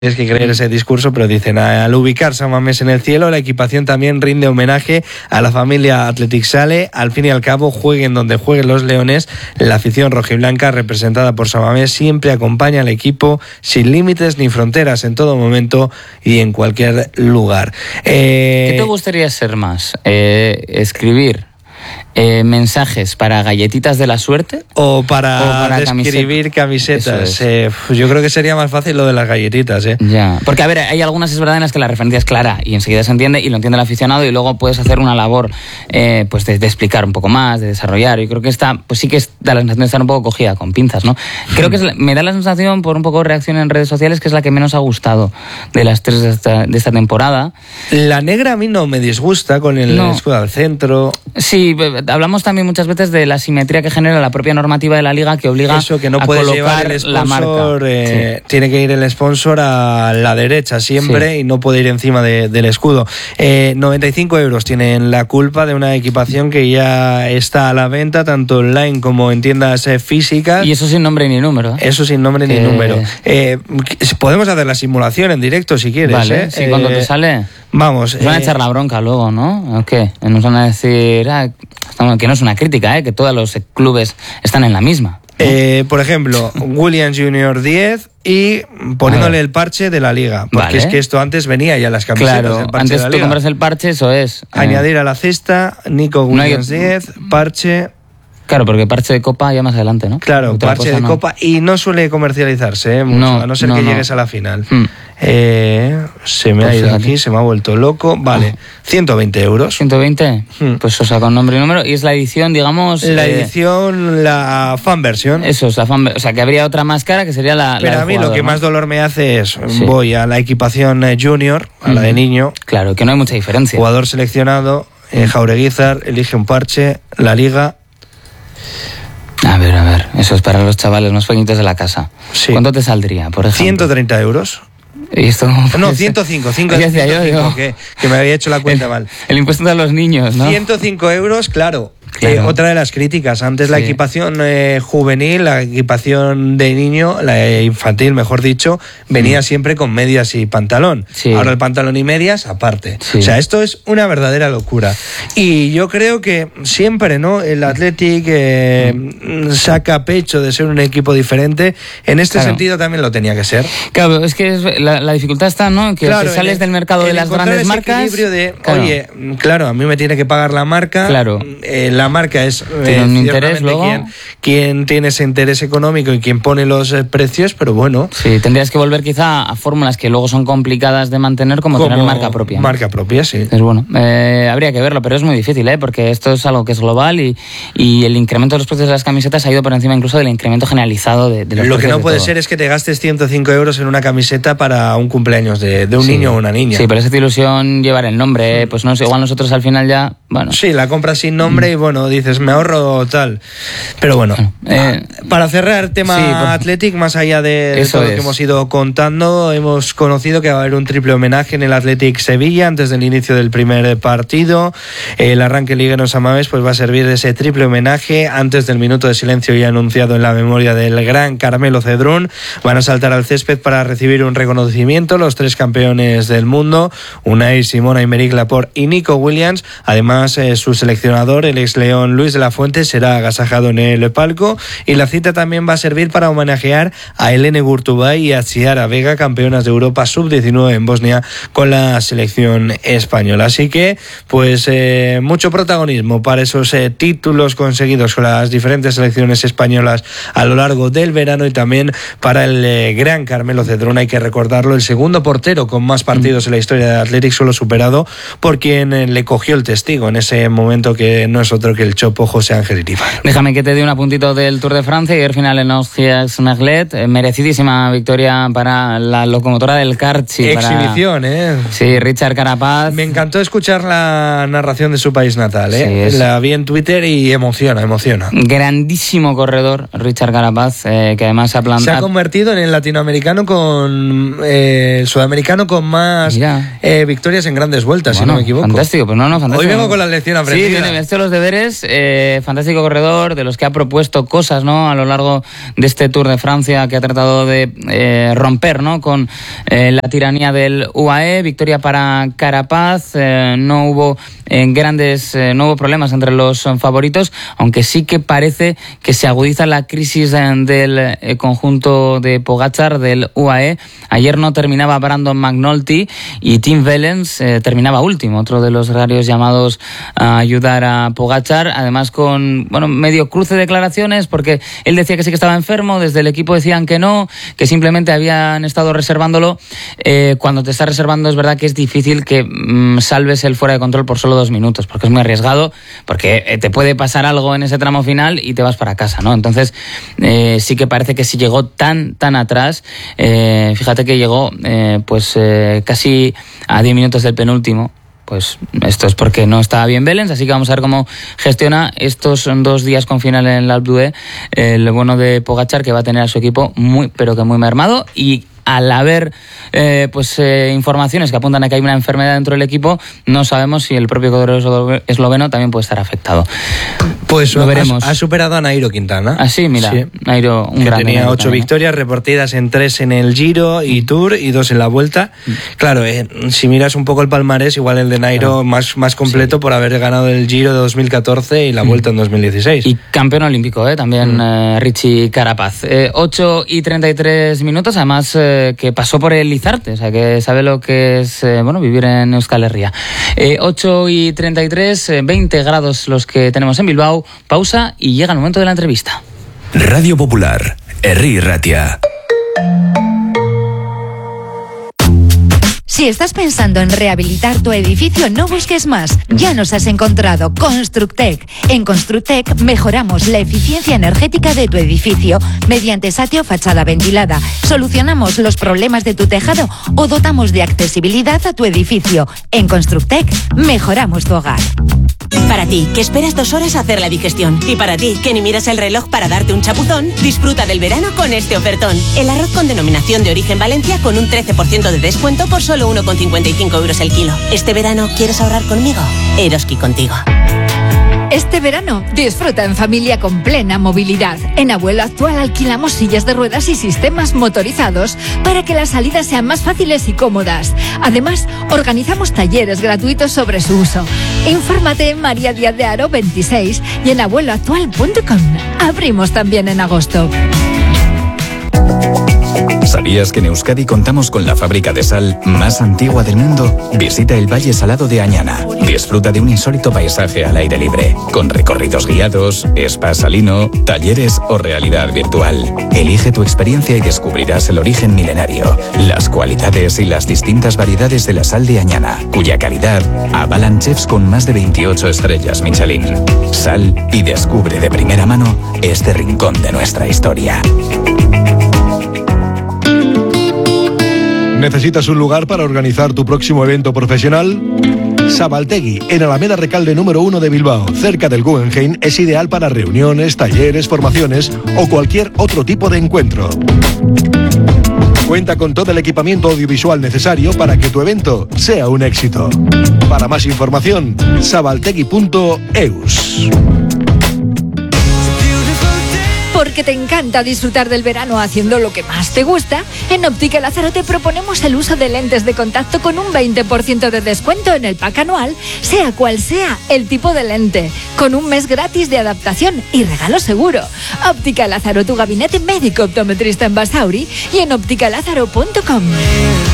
Tienes que creer ese discurso, pero dicen, al ubicar San Mamés en el cielo, la equipación también rinde homenaje a la familia Athletic Sale. Al fin y al cabo, jueguen donde jueguen los leones, la afición rojiblanca representada por San Mamés siempre acompaña al equipo sin límites ni fronteras en todo momento y en cualquier lugar. ¿Qué te gustaría ser más? ¿Escribir mensajes para galletitas de la suerte o para escribir camisetas? Yo creo que sería más fácil lo de las galletitas, Ya, porque a ver, hay algunas es verdad en las que la referencia es clara y enseguida se entiende y lo entiende el aficionado y luego puedes hacer una labor pues de explicar un poco más, de desarrollar. Yo creo que esta pues sí que da la sensación de estar un poco cogida con pinzas, ¿no? Creo que me da la sensación, por un poco de reacción en redes sociales, que es la que menos ha gustado de las tres de esta temporada. La negra a mí no me disgusta, con el escudo al centro. Sí, hablamos también muchas veces de la simetría que genera la propia normativa de la Liga, que obliga que no a colocar la marca. Tiene que ir el sponsor a la derecha siempre y no puede ir encima del escudo. 95 euros tienen la culpa de una equipación que ya está a la venta, tanto online como en tiendas físicas. Y eso sin nombre ni número. Eso sin nombre ni número. Podemos hacer la simulación en directo si quieres. Vale, sí, cuando te sale. Vamos. Nos van a echar la bronca luego, ¿no? ¿O qué? Nos van a decir que no es una crítica, que todos los clubes están en la misma, ¿no? Por ejemplo, Williams Jr. 10 y poniéndole el parche de la Liga. Porque es que esto antes venía ya las camisetas. Claro, antes tú compras el parche, eso es. Añadir a la cesta, Nico Williams 10, parche. Claro, porque parche de copa ya más adelante, ¿no? Claro, parche de copa y no suele comercializarse mucho, a no ser que llegues a la final. Se me ha ido aquí, se me ha vuelto loco. Vale, 120 euros. ¿120? Pues o sea, con nombre y número. Y es la edición, digamos... La edición, la fan version. Eso es la fan version. O sea, que habría otra más cara que sería la Pero la a mí jugador, lo que más dolor me hace es, voy a la equipación junior, a la de niño. Claro, que no hay mucha diferencia. Jugador seleccionado, Jaureguizar, elige un parche, la Liga... A ver, eso es para los chavales más pequeñitos de la casa. Sí. ¿Cuánto te saldría, por ejemplo? 130 euros. ¿Y esto? No, 105, que me había hecho la cuenta mal. El impuesto de los niños, ¿no? 105 euros, claro. Otra de las críticas, antes la equipación juvenil, la equipación de niño, la infantil mejor dicho, venía siempre con medias y pantalón. Ahora el pantalón y medias aparte. O sea, esto es una verdadera locura. Y yo creo que siempre, ¿no? El Athletic saca pecho de ser un equipo diferente. En este sentido también lo tenía que ser. Claro, es que la dificultad está, ¿no? Que si sales del mercado de las grandes marcas... equilibrio de, oye, claro, a mí me tiene que pagar la marca. Claro. La marca es tiene un interés luego. Quien tiene ese interés económico y quien pone los precios, pero bueno. Sí, tendrías que volver quizá a fórmulas que luego son complicadas de mantener, como tener marca propia. Marca propia, sí. Es bueno. Habría que verlo, pero es muy difícil, porque esto es algo que es global y el incremento de los precios de las camisetas ha ido por encima incluso del incremento generalizado de los precios. Lo que no puede ser es que te gastes 105 euros en una camiseta para un cumpleaños de un niño o una niña. Sí, pero es ilusión llevar el nombre, pues no sé, igual nosotros al final ya, bueno. Sí, la compras sin nombre y bueno, dices, me ahorro tal. Pero bueno, para cerrar tema Athletic, más allá de todo lo que hemos ido contando, hemos conocido que va a haber un triple homenaje en el Athletic Sevilla antes del inicio del primer partido. El arranque liguero en San Mamés pues va a servir de ese triple homenaje antes del minuto de silencio ya anunciado en la memoria del gran Carmelo Cedrún. Van a saltar al césped para recibir un reconocimiento los tres campeones del mundo, Unai Simón, Aymeric Laporte y Nico Williams. Además, su seleccionador, el ex León Luis de la Fuente, será agasajado en el palco, y la cita también va a servir para homenajear a Helene Gurtubay y a Chiara Vega, campeonas de Europa sub-19 en Bosnia con la selección española. Así que, pues, mucho protagonismo para esos títulos conseguidos con las diferentes selecciones españolas a lo largo del verano, y también para el gran Carmelo Cedrún. Hay que recordarlo, el segundo portero con más partidos en la historia de Athletic, solo superado por quien le cogió el testigo en ese momento, que no es otro que el chopo José Ángel Iribar. Déjame que te dé un apuntito del Tour de Francia. Ayer final en Auxias-Merlet, merecidísima victoria para la locomotora del Carchi. Exhibición, Sí, Richard Carapaz. Me encantó escuchar la narración de su país natal, Sí, la vi en Twitter y emociona. Grandísimo corredor, Richard Carapaz, que además se ha convertido en el latinoamericano sudamericano con más victorias en grandes vueltas, si no me equivoco. Fantástico, pues fantástico. Hoy vengo con la lección aprendida. Sí, tiene hecho los deberes. Fantástico corredor, de los que ha propuesto cosas, ¿no?, a lo largo de este Tour de Francia, que ha tratado de romper, ¿no?, con la tiranía del UAE. Victoria para Carapaz. No hubo problemas entre los favoritos, aunque sí que parece que se agudiza la crisis del conjunto de Pogačar, del UAE. Ayer no terminaba Brandon McNulty y Tim Wellens terminaba último, otro de los rarios llamados a ayudar a Pogačar, además con medio cruce de declaraciones, porque él decía que sí que estaba enfermo, desde el equipo decían que no, que simplemente habían estado reservándolo. Cuando te estás reservando es verdad que es difícil que salves el fuera de control por solo 2 minutos, porque es muy arriesgado, porque te puede pasar algo en ese tramo final y te vas para casa, ¿no? Entonces sí que parece que si llegó tan atrás, fíjate que llegó casi a 10 minutos del penúltimo. Pues esto es porque no estaba bien Wellens, así que vamos a ver cómo gestiona estos 2 días con final en el Alpe d'Huez el bueno de Pogačar, que va a tener a su equipo muy mermado. Y al haber informaciones que apuntan a que hay una enfermedad dentro del equipo, no sabemos si el propio corredor esloveno también puede estar afectado. Pues lo veremos. Ha superado a Nairo Quintana. Ah, sí, mira. Sí. Nairo, un gran. Tenía 8 victorias repartidas en 3 en el Giro y Tour y 2 en la Vuelta. Claro, si miras un poco el palmarés, igual el de Nairo más completo, por haber ganado el Giro de 2014 y la Vuelta en 2016. Y campeón olímpico, también Richie Carapaz. 8:33 minutos, además que pasó por el Lizarte, o sea que sabe lo que es vivir en Euskal Herria. 8:33, 20 grados los que tenemos en Bilbao. Pausa y llega el momento de la entrevista. Radio Popular, Herri Ratia. Si estás pensando en rehabilitar tu edificio, no busques más. Ya nos has encontrado. Constructec. En Constructec mejoramos la eficiencia energética de tu edificio mediante satio fachada ventilada. Solucionamos los problemas de tu tejado o dotamos de accesibilidad a tu edificio. En Constructec mejoramos tu hogar. Para ti, que esperas 2 horas a hacer la digestión. Y para ti, que ni miras el reloj para darte un chapuzón, disfruta del verano con este ofertón. El arroz con denominación de origen Valencia con un 13% de descuento por solo 1,55 euros el kilo. ¿Este verano quieres ahorrar conmigo? Eroski contigo. Este verano, disfruta en familia con plena movilidad. En Abuelo Actual alquilamos sillas de ruedas y sistemas motorizados para que las salidas sean más fáciles y cómodas. Además, organizamos talleres gratuitos sobre su uso. Infórmate en María Díaz de Haro 26 y en abueloactual.com. Abrimos también en agosto. ¿Sabías que en Euskadi contamos con la fábrica de sal más antigua del mundo? Visita el Valle Salado de Añana. Disfruta de un insólito paisaje al aire libre, con recorridos guiados, spa salino, talleres o realidad virtual. Elige tu experiencia y descubrirás el origen milenario, las cualidades y las distintas variedades de la sal de Añana, cuya calidad avalan chefs con más de 28 estrellas Michelin. Sal y descubre de primera mano este rincón de nuestra historia. ¿Necesitas un lugar para organizar tu próximo evento profesional? Sabaltegui, en Alameda Recalde número 1 de Bilbao, cerca del Guggenheim, es ideal para reuniones, talleres, formaciones o cualquier otro tipo de encuentro. Cuenta con todo el equipamiento audiovisual necesario para que tu evento sea un éxito. Para más información, sabaltegui.eus. Porque te encanta disfrutar del verano haciendo lo que más te gusta, en Óptica Lázaro te proponemos el uso de lentes de contacto con un 20% de descuento en el pack anual, sea cual sea el tipo de lente, con un mes gratis de adaptación y regalo seguro. Óptica Lázaro, tu gabinete médico optometrista en Basauri y en ópticalázaro.com.